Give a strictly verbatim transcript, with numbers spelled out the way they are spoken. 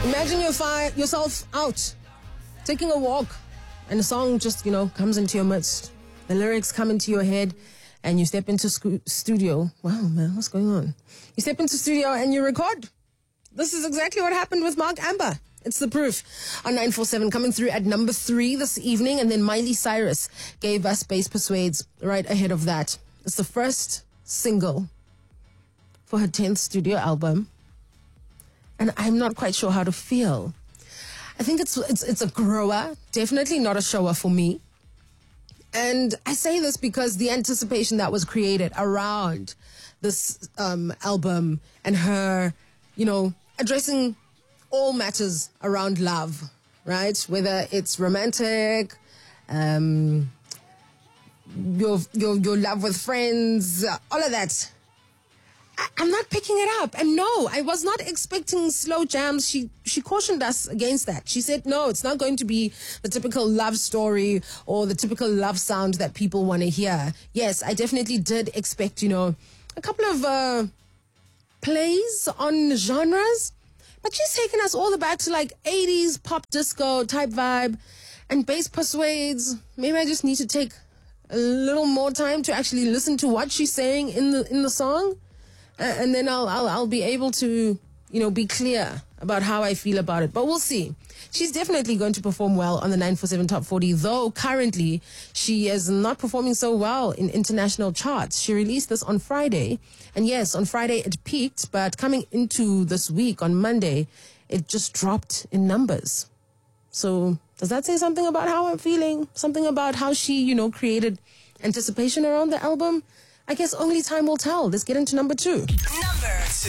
Imagine you find yourself out, taking a walk, and a song just, you know, comes into your midst. The lyrics come into your head, and you step into scu- studio. Wow, man, what's going on? You step into studio and you record. This is exactly what happened with Mark Amber. It's the proof on nine four seven, coming through at number three this evening. And then Miley Cyrus gave us Bass Persuades right ahead of that. It's the first single for her tenth studio album. And I'm not quite sure how to feel. I think it's it's it's a grower, definitely not a shower for me. And I say this because the anticipation that was created around this um, album and her, you know, addressing all matters around love, right? Whether it's romantic, um, your your your love with friends, all of that. I, I'm not picking it up. And no, I was not expecting slow jams. She she cautioned us against that. She said, no, it's not going to be the typical love story or the typical love sound that people want to hear. Yes, I definitely did expect, you know, a couple of uh, plays on genres. But she's taken us all the back to like eighties pop disco type vibe, and Bass Persuades. Maybe I just need to take a little more time to actually listen to what she's saying in the in the song, uh, and then I'll I'll I'll be able to, you know, be clear about how I feel about it. But we'll see. She's definitely going to perform well on the nine four seven Top forty, though currently she is not performing so well in international charts. She released this on Friday, and yes, on Friday it peaked, but coming into this week on Monday, it just dropped in numbers. So does that say something about how I'm feeling? Something about how she, you know, created anticipation around the album? I guess only time will tell. Let's get into number two. Number